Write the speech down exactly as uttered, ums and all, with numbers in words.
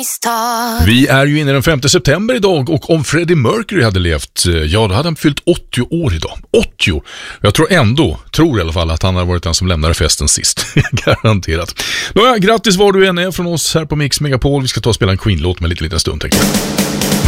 misstag. Vi är ju inne den femte september idag och om Freddie Mercury hade levt, ja då hade han fyllt åttio år idag. åttio! Jag tror ändå, tror i alla fall att han har varit den som lämnade festen sist. Garanterat. Nåja, grattis var du än är från oss här på Mix Megapol. Vi ska ta och spela en Queen-låt med lite liten stund, tänker jag.